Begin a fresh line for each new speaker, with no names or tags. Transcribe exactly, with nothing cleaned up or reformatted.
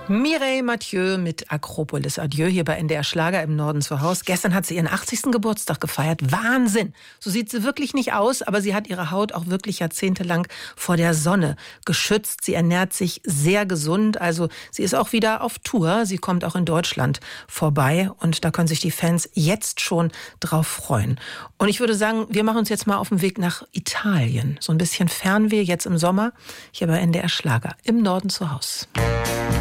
Mireille Mathieu mit Akropolis Adieu hier bei N D R Schlager im Norden zu Hause. Gestern hat sie ihren achtzigsten Geburtstag gefeiert. Wahnsinn! So sieht sie wirklich nicht aus, aber sie hat ihre Haut auch wirklich jahrzehntelang vor der Sonne geschützt. Sie ernährt sich sehr gesund, also sie ist auch wieder auf Tour. Sie kommt auch in Deutschland vorbei und da können sich die Fans jetzt schon drauf freuen. Und ich würde sagen, wir machen uns jetzt mal auf den Weg nach Italien. So ein bisschen Fernweh jetzt im Sommer, hier bei N D R Schlager im Norden zu Hause.